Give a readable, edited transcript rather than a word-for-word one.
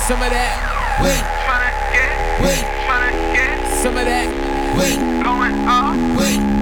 Some of that. Wait. Tryna get. Wait. Tryna get. Some of that. Wait. Going up. Wait.